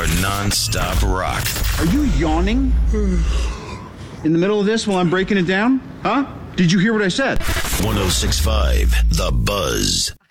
non-stop rock. Are you yawning in the middle of this while I'm breaking it down? Huh? Did you hear what I said? 106.5 The Buzz.